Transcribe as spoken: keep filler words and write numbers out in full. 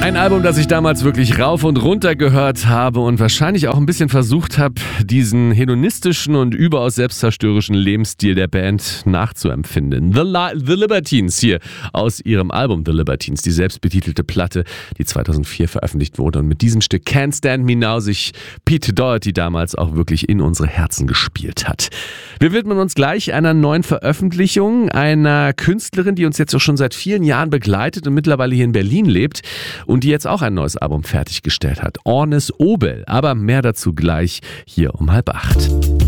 Ein Album, das ich damals wirklich rauf und runter gehört habe und wahrscheinlich auch ein bisschen versucht habe, diesen hedonistischen und überaus selbstzerstörerischen Lebensstil der Band nachzuempfinden. The, La- The Libertines hier aus ihrem Album The Libertines, die selbstbetitelte Platte, die zweitausendvier veröffentlicht wurde. Und mit diesem Stück Can't Stand Me Now sich Pete Doherty damals auch wirklich in unsere Herzen gespielt hat. Wir widmen uns gleich einer neuen Veröffentlichung, einer Künstlerin, die uns jetzt auch schon seit vielen Jahren begleitet und mittlerweile hier in Berlin lebt und die jetzt auch ein neues Album fertiggestellt hat. Ornis Obel. Aber mehr dazu gleich hier um halb acht.